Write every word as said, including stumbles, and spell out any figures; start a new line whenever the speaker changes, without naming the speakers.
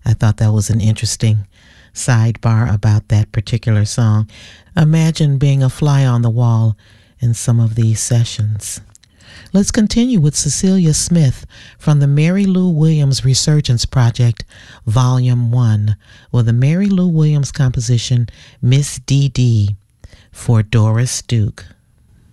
I thought that was an interesting sidebar about that particular song. Imagine being a fly on the wall in some of these sessions. Let's continue with Cecilia Smith from the Mary Lou Williams Resurgence Project, Volume one, with a Mary Lou Williams composition, Miss Dee Dee, for Doris Duke.